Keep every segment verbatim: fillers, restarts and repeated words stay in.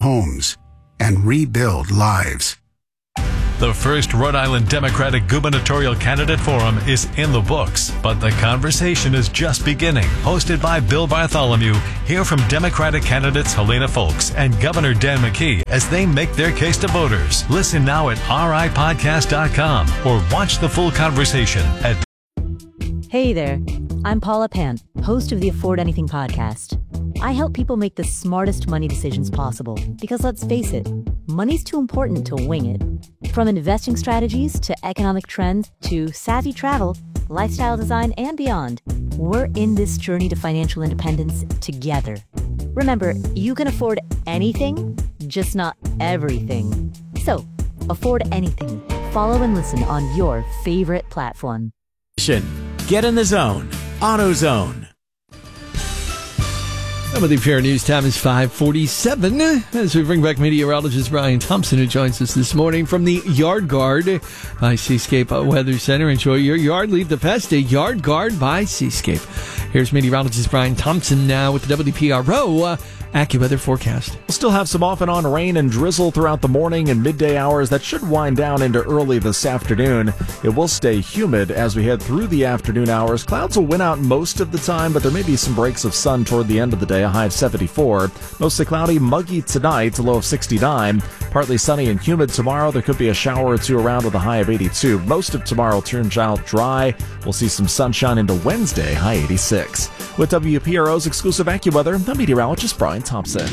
homes, and rebuild lives. The first Rhode Island Democratic gubernatorial candidate forum is in the books, but the conversation is just beginning. Hosted by Bill Bartholomew, hear from Democratic candidates Helena Folks and Governor Dan McKee as they make their case to voters. Listen now at r i podcast dot com or watch the full conversation at... Hey there, I'm Paula Pant, host of the Afford Anything podcast. I help people make the smartest money decisions possible because, let's face it, money's too important to wing it. From investing strategies to economic trends to savvy travel, lifestyle design, and beyond, we're in this journey to financial independence together. Remember, you can afford anything, just not everything. So, afford anything. Follow and listen on your favorite platform. Get in the zone. AutoZone. Some of the Fair News time is five forty-seven as we bring back meteorologist Brian Thompson, who joins us this morning from the Yard Guard by Seascape Weather Center. Enjoy your yard, leave the pest. A Yard Guard by Seascape. Here's meteorologist Brian Thompson now with the W P R O uh, AccuWeather forecast. We'll still have some off and on rain and drizzle throughout the morning and midday hours. That should wind down into early this afternoon. It will stay humid as we head through the afternoon hours. Clouds will win out most of the time, but there may be some breaks of sun toward the end of the day, a high of seventy-four. Mostly cloudy, muggy tonight, a low of sixty-nine. Partly sunny and humid tomorrow. There could be a shower or two around with a high of eighty-two. Most of tomorrow turns out dry. We'll see some sunshine into Wednesday, high eighty-six. With W P R O's exclusive AccuWeather, I'm meteorologist Brian Thompson.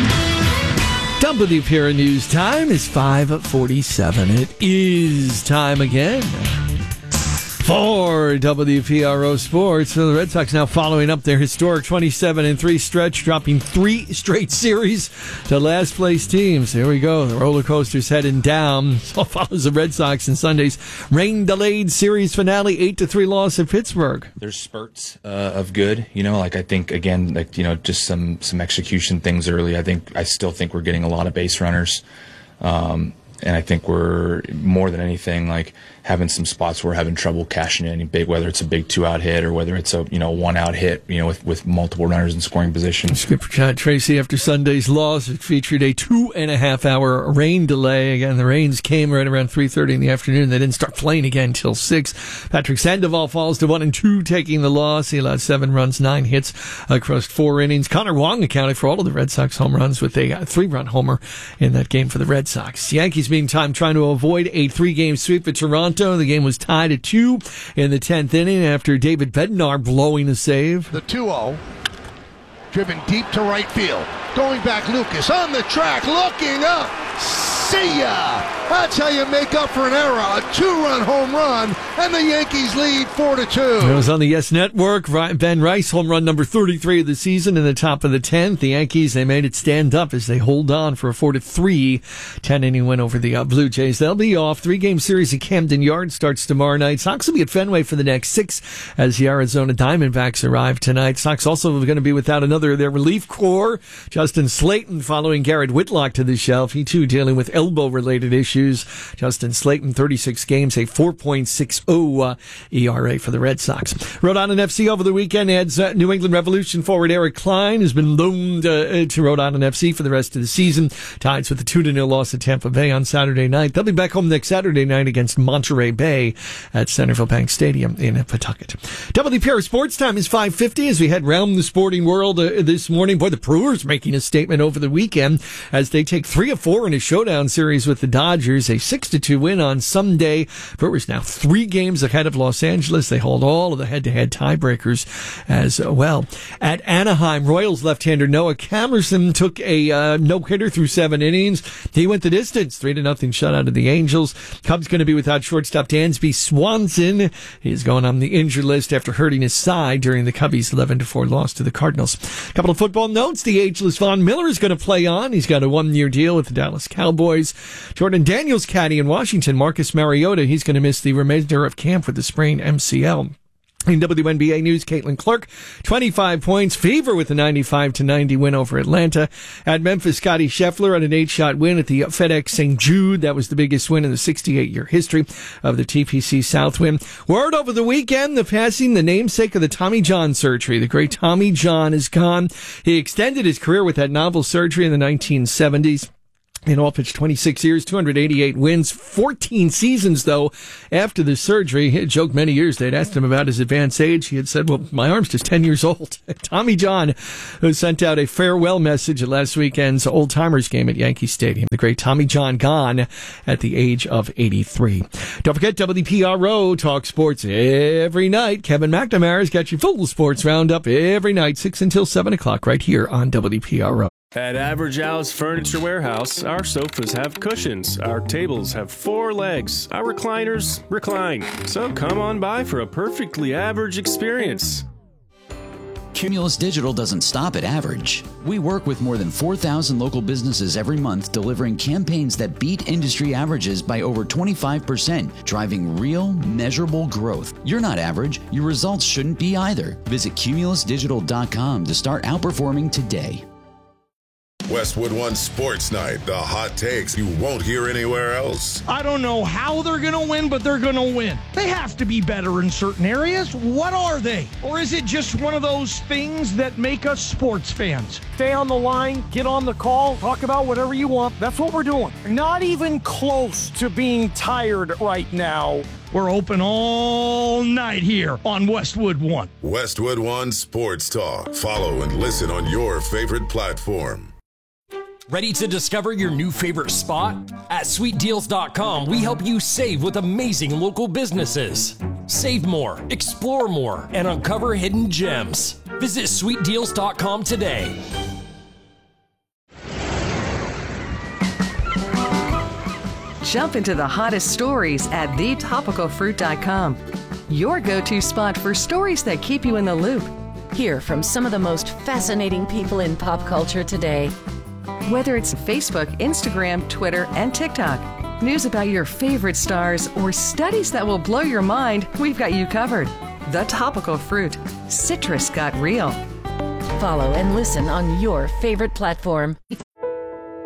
W P R O News time is five forty-seven. It is time again for W P R O Sports. So the Red Sox now following up their historic twenty-seven and three stretch, dropping three straight series to last place teams. Here we go. The roller coaster's heading down. So follows the Red Sox in Sunday's rain-delayed series finale, eight to three loss at Pittsburgh. There's spurts uh, of good, you know, like I think, again, like, you know, just some, some execution things early. I think, I still think we're getting a lot of base runners. Um, and I think we're, more than anything, like, having some spots where we're having trouble cashing in any big, whether it's a big two-out hit or whether it's a, you know, one-out hit, you know, with, with multiple runners in scoring position. Skipper Chad Tracy after Sunday's loss, it featured a two-and-a-half-hour rain delay. Again, the rains came right around three thirty in the afternoon. They didn't start playing again until six. Patrick Sandoval falls to one and two, taking the loss. He allowed seven runs, nine hits across four innings. Connor Wong accounted for all of the Red Sox home runs with a three-run homer in that game for the Red Sox. The Yankees, meantime, trying to avoid a three-game sweep at Toronto. The game was tied at two in the tenth inning after David Bednar blowing a save. The two oh, driven deep to right field. Going back, Lucas on the track, looking up. See ya! That's how you make up for an error. A two-run home run, and the Yankees lead four to two. It was on the Yes Network. Ben Rice, home run number thirty-three of the season in the top of the tenth. The Yankees, they made it stand up as they hold on for a four to three ten-inning win over the uh, Blue Jays. They'll be off. Three-game series at Camden Yards starts tomorrow night. Sox will be at Fenway for the next six as the Arizona Diamondbacks arrive tonight. Sox also going to be without another of their relief corps, Justin Slayton, following Garrett Whitlock to the shelf. He, too, dealing with elbow-related issues. Justin Slayton, thirty-six games, a four point six oh uh, E R A for the Red Sox. Rhode Island F C over the weekend adds uh, New England Revolution forward Eric Klein has been loaned uh, to Rhode Island F C for the rest of the season. Ties with the two to nil loss at Tampa Bay on Saturday night. They'll be back home next Saturday night against Monterey Bay at Centerville Bank Stadium in Pawtucket. W P R Sports Time is five fifty as we head round the sporting world uh, this morning. Boy, the Brewers making a statement over the weekend as they take three of four in a showdown series with the Dodgers. A six to two win on Sunday. Brewers now three games ahead of Los Angeles. They hold all of the head-to-head tiebreakers as well. At Anaheim, Royals left-hander Noah Camerson took a uh, no-hitter through seven innings. He went the distance, three to nothing shutout of the Angels. Cubs going to be without shortstop Dansby Swanson. He's going on the injured list after hurting his side during the Cubbies' eleven to four loss to the Cardinals. A couple of football notes. The ageless Von Miller is going to play on. He's got a one-year deal with the Dallas Cowboys. Jordan Daniels' caddy in Washington, Marcus Mariota, he's going to miss the remainder of camp with the sprained M C L. In W N B A news, Caitlin Clark, twenty-five points, Fever with a ninety-five to ninety win over Atlanta. At Memphis, Scotty Scheffler had an eight-shot win at the FedEx Saint Jude. That was the biggest win in the sixty-eight-year history of the T P C Southwind. Word over the weekend, the passing, the namesake of the Tommy John surgery. The great Tommy John is gone. He extended his career with that novel surgery in the nineteen seventies. In all, pitched twenty-six years, two hundred eighty-eight wins, fourteen seasons, though, after the surgery. He had joked many years. They'd asked him about his advanced age. He had said, well, my arm's just ten years old. Tommy John, who sent out a farewell message at last weekend's Old Timers game at Yankee Stadium. The great Tommy John gone at the age of eighty-three. Don't forget, W P R O talk sports every night. Kevin McNamara's got your full sports roundup every night, six until seven o'clock, right here on W P R O. At Average Al's Furniture Warehouse, our sofas have cushions, our tables have four legs, our recliners recline. So come on by for a perfectly average experience. Cumulus Digital doesn't stop at average. We work with more than four thousand local businesses every month, delivering campaigns that beat industry averages by over twenty-five percent, driving real, measurable growth. You're not average. Your results shouldn't be either. Visit cumulus digital dot com to start outperforming today. Westwood One Sports Night, the hot takes you won't hear anywhere else. I don't know how they're going to win, but they're going to win. They have to be better in certain areas. What are they? Or is it just one of those things that make us sports fans? Stay on the line, get on the call, talk about whatever you want. That's what we're doing. Not even close to being tired right now. We're open all night here on Westwood One. Westwood One Sports Talk. Follow and listen on your favorite platform. Ready to discover your new favorite spot? At sweet deals dot com, we help you save with amazing local businesses. Save more, explore more, and uncover hidden gems. Visit sweet deals dot com today. Jump into the hottest stories at the topical fruit dot com. Your go-to spot for stories that keep you in the loop. Hear from some of the most fascinating people in pop culture today. Whether it's Facebook, Instagram, Twitter, and TikTok, news about your favorite stars, or studies that will blow your mind, we've got you covered. The Topical Fruit. Citrus got real. Follow and listen on your favorite platform.